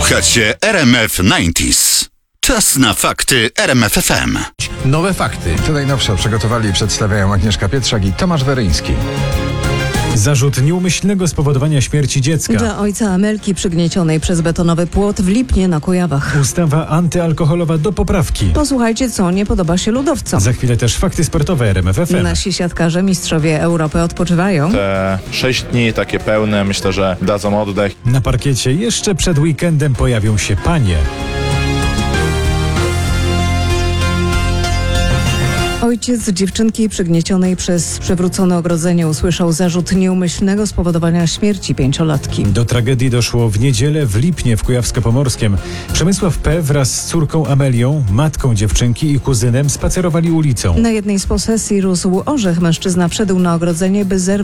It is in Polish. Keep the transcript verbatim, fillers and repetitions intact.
Słuchacie R M F dziewięćdziesiąt. Czas na fakty R M F F M. Nowe fakty. To najnowsze przygotowali i przedstawiają Agnieszka Pietrzak i Tomasz Weryński. Zarzut nieumyślnego spowodowania śmierci dziecka. Dla ojca Amelki przygniecionej przez betonowy płot w Lipnie na Kujawach. Ustawa antyalkoholowa do poprawki. Posłuchajcie, co nie podoba się ludowcom. Za chwilę też fakty sportowe R M F F M. Nasi siatkarze, mistrzowie Europy odpoczywają. Te sześć dni takie pełne, myślę, że dadzą oddech. Na parkiecie jeszcze przed weekendem pojawią się panie. Ojciec dziewczynki przygniecionej przez przewrócone ogrodzenie usłyszał zarzut nieumyślnego spowodowania śmierci pięciolatki. Do tragedii doszło w niedzielę w Lipnie w Kujawsko-Pomorskiem. Przemysław P. wraz z córką Amelią, matką dziewczynki i kuzynem spacerowali ulicą. Na jednej z posesji rósł orzech. Mężczyzna wszedł na ogrodzenie, by zerwać